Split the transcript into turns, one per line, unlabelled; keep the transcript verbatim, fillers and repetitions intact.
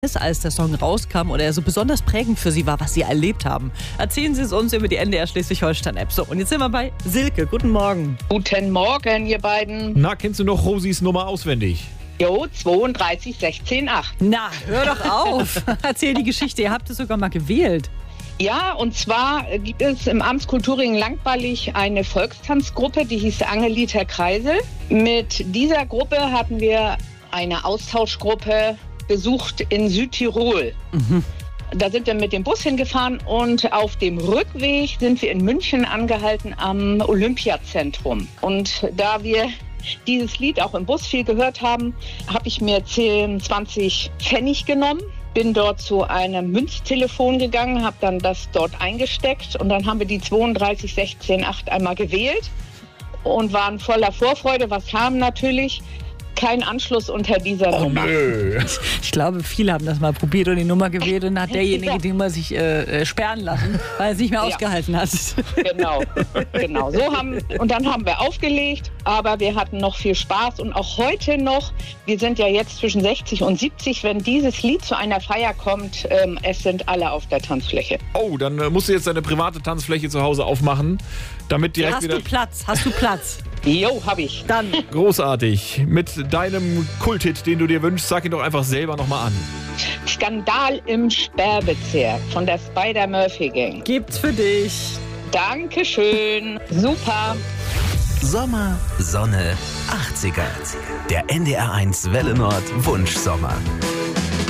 als der Song rauskam oder er so besonders prägend für Sie war, was Sie erlebt haben. Erzählen Sie es uns über die N D R Schleswig-Holstein-App. So, und jetzt sind wir bei Silke. Guten Morgen.
Guten Morgen, ihr beiden.
Na, kennst du noch Rosis Nummer auswendig?
Jo, zweiunddreißig sechzehn acht.
Na, hör doch auf. Erzähl die Geschichte. Ihr habt es sogar mal gewählt.
Ja, und zwar gibt es im Amtskulturring Langballig eine Volkstanzgruppe, die hieß Angeliter Kreisel. Mit dieser Gruppe hatten wir eine Austauschgruppe besucht in Südtirol. Mhm. Da sind wir mit dem Bus hingefahren und auf dem Rückweg sind wir in München angehalten am Olympiazentrum. Und da wir dieses Lied auch im Bus viel gehört haben, habe ich mir zehn, zwanzig Pfennig genommen, bin dort zu einem Münztelefon gegangen, habe dann das dort eingesteckt und dann haben wir die zweiunddreißig sechzehn acht einmal gewählt und waren voller Vorfreude. Was haben natürlich? Kein Anschluss unter dieser
Oh,
Nummer.
nö.
Ich glaube, viele haben das mal probiert und die Nummer gewählt und dann hat derjenige die Nummer sich äh, sperren lassen, weil er es nicht mehr
Ja.
ausgehalten hat.
Genau, genau. So haben, und dann haben wir aufgelegt, aber wir hatten noch viel Spaß und auch heute noch, wir sind ja jetzt zwischen sechzig und siebzig, wenn dieses Lied zu einer Feier kommt, ähm, es sind alle auf der Tanzfläche.
Oh, dann äh, musst du jetzt deine private Tanzfläche zu Hause aufmachen, damit direkt
Hast
wieder...
du Platz? Hast du Platz?
Jo, hab ich.
Dann
Großartig. Mit deinem Kulthit, den du dir wünschst, sag ihn doch einfach selber nochmal an.
Skandal im Sperrbezirk von der Spider-Murphy-Gang.
gibt's für dich.
Dankeschön. Super.
Sommer, Sonne, achtziger. Der N D R eins Welle Nord Wunschsommer.